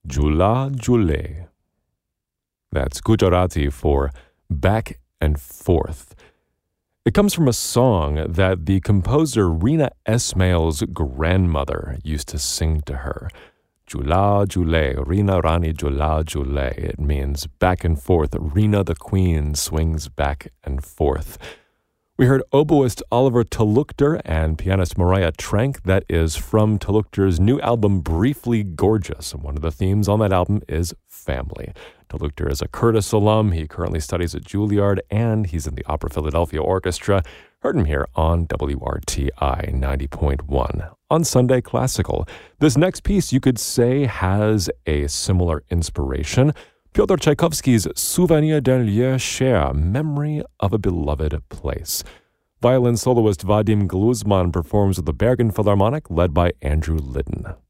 Jula Jule. That's Gujarati for back and forth. It comes from a song that the composer Rina Ismail's grandmother used to sing to her. Jula Jule, Rina Rani Jula Jule. It means back and forth. Rina the queen swings back and forth. We heard oboist Oliver Talukder and pianist Mariah Trank. That is from Talukder's new album, Briefly Gorgeous. And one of the themes on that album is family. Talukder is a Curtis alum. He currently studies at Juilliard, and he's in the Opera Philadelphia Orchestra. Heard him here on WRTI 90.1 on Sunday Classical. This next piece, you could say, has a similar inspiration. Pyotr Tchaikovsky's Souvenir d'un lieu cher, Memory of a Beloved Place. Violin soloist Vadim Gluzman performs with the Bergen Philharmonic, led by Andrew Liddon.